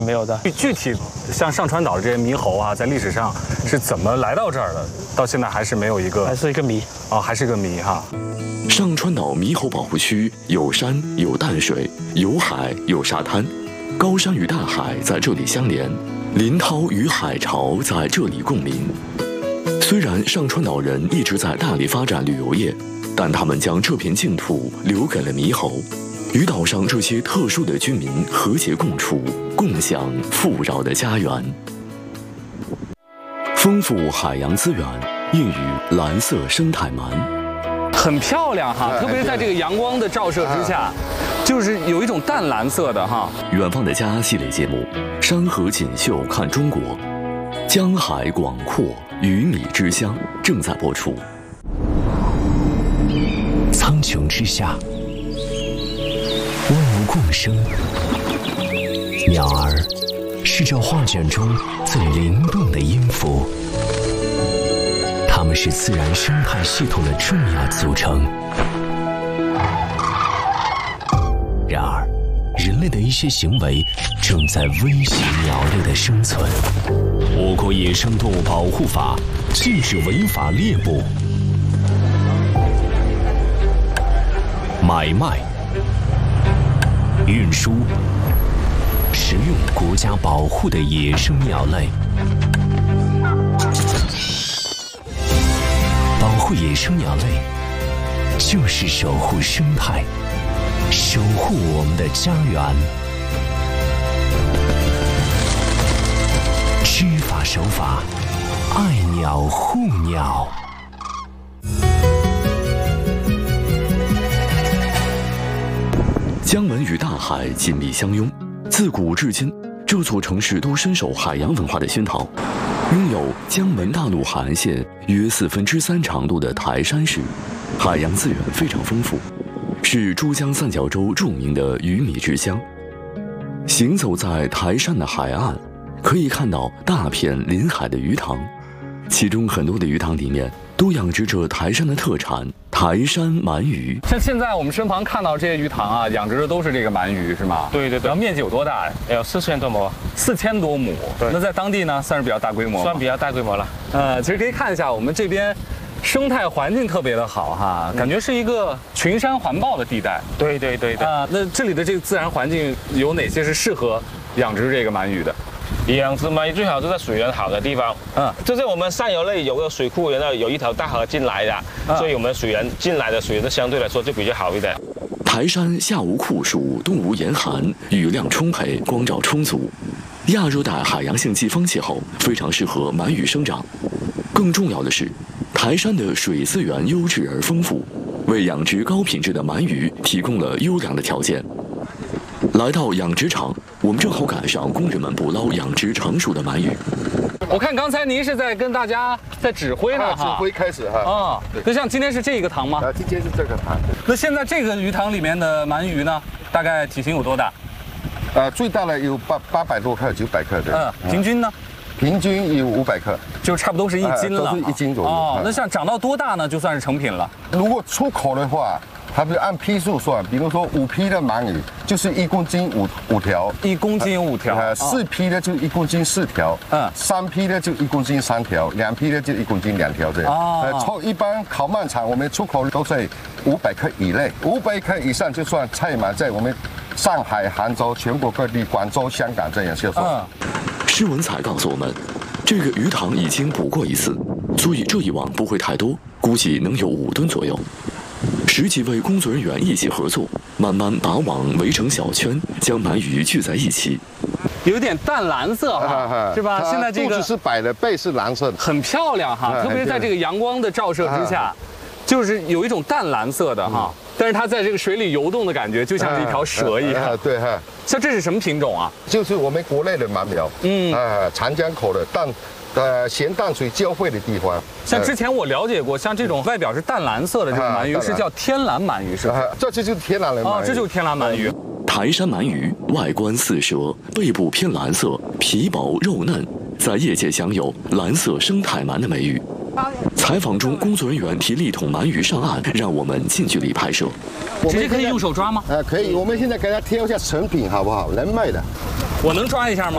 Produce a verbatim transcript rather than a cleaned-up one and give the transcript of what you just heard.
没有的。 具体像上川岛的这些猕猴啊，在历史上是怎么来到这儿的？到现在还是没有一个， 还是一个谜啊、哦，还是个谜哈。 上川岛猕猴保护区有山有淡水，有海有沙滩，高山与大海在这里相连，林涛与海潮在这里共鸣。虽然上川岛人一直在大力发展旅游业，但他们将这片净土留给了猕猴。与岛上这些特殊的居民和谐共处，共享富饶的家园。丰富海洋资源孕育蓝色生态鳗， 很漂亮哈，特别是在这个阳光的照射之下，就是有一种淡蓝色的哈。 远方的家系列节目，山河锦绣看中国，江海广阔，鱼米之乡正在播出。 苍穹之下，万物共生，鸟儿是这画卷中最灵动的音符，它们是自然生态系统的重要组成。然而，人类的一些行为正在威胁鸟类的生存。我国野生动物保护法禁止违法猎捕、买卖、运输、食用国家保护的野生鸟类。保护野生鸟类，就是守护生态，守护我们的家园。知法守法，爱鸟护鸟。 江门与大海紧密相拥，自古至今，这座城市都深受海洋文化的熏陶。拥有江门大陆海岸线约四分之三长度的台山市，海洋资源非常丰富，是珠江三角洲著名的鱼米之乡。行走在台山的海岸，可以看到大片临海的鱼塘，其中很多的鱼塘里面都养殖着台山的特产台山鳗鱼。 像现在我们身旁看到这些鱼塘啊，养殖的都是这个鳗鱼，是吗？ 对对对。 然后面积有多大呀？ 有四千多亩。 四千多亩。 对。 那在当地呢，算是比较大规模。 算比较大规模了。 呃，其实可以看一下我们这边生态环境特别的好哈，嗯、感觉是一个群山环抱的地带。 对对对对。 啊、呃，那这里的这个自然环境有哪些是适合养殖这个鳗鱼的？ 养殖鳗鱼最好是在水源好的地方，嗯，就是我们上游内有个水库，然后有一条大河进来的，嗯、所以我们水源进来的水源相对来说就比较好一点。 台山夏无酷暑，冬无严寒，雨量充沛，光照充足，亚热带海洋性季风气候非常适合鳗鱼生长。更重要的是，台山的水资源优质而丰富，为养殖高品质的鳗鱼提供了优良的条件。来到养殖场，我们正好赶上工人们捕捞养殖成熟的鳗鱼。 我看刚才您是在跟大家在指挥呢哈， 指挥开始哈。 啊，那像今天是这一个塘吗？ 啊，今天是这个塘。 那现在这个鱼塘里面的鳗鱼呢，大概体型有多大？ 呃，最大的有八八百多克、九百克的。 嗯，平均呢？ 平均有五百克， 就差不多是一斤了。 都是一斤左右。 哦，那像长到多大呢？就算是成品了。 如果出口的话，它是按批数算，比如说五批的鳗鱼就是一公斤五五条， 一公斤有五条。 呃，四批的就一公斤四条，嗯，三批的就一公斤三条，两批的就一公斤两条这样。哦，呃，从一般烤鳗厂我们出口都是五百克以内，五百克以上就算菜鳗，在我们上海、杭州、全国各地、广州、香港这样销售。嗯， 施文才告诉我们，这个鱼塘已经捕过一次，所以这一网不会太多，估计能有五吨左右。十几位工作人员一起合作，慢慢把网围成小圈，将鳗鱼聚在一起。 有点淡蓝色哈，是吧？现在这个肚子是白的，背是蓝色的， 很漂亮哈。特别是在这个阳光的照射之下，就是有一种淡蓝色的哈。但是它在这个水里游动的感觉，就像是一条蛇一样。 对哈。 像这是什么品种啊？ 就是我们国内的鳗苗，嗯，啊，长江口的淡。呃，咸淡水交汇的地方， 像之前我了解过，像这种外表是淡蓝色的这种鳗鱼是叫天蓝鳗鱼，是吧？ 这这就是天蓝的鳗鱼， 这就是天蓝鳗鱼。 台山鳗鱼外观似蛇，背部偏蓝色，皮薄肉嫩，在业界享有“蓝色生态鳗”的美誉。采访中，工作人员提了一桶鳗鱼上岸，让我们近距离拍摄。 直接可以用手抓吗？ 呃，可以。我们现在给它挑一下成品，好不好？能卖的。 我能抓一下吗？